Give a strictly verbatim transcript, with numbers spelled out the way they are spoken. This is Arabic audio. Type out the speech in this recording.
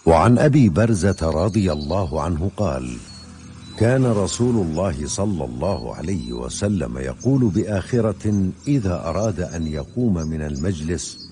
وعن أبي برزة رضي الله عنه قال: كان رسول الله صلى الله عليه وسلم يقول بآخرة إذا أراد أن يقوم من المجلس: